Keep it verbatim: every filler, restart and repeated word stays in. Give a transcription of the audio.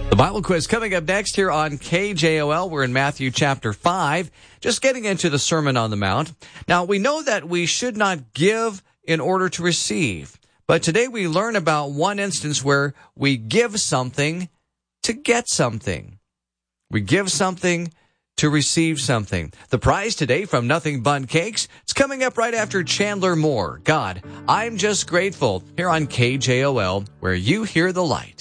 The Bible quiz coming up next here on K J O L. We're in Matthew chapter five, just getting into the Sermon on the Mount. Now, we know that we should not give in order to receive. But today we learn about one instance where we give something to get something. We give something to receive something. The prize today from Nothing Bundt Cakes, it's coming up right after Chandler Moore. God, I'm just grateful here on K J O L, where you hear the light.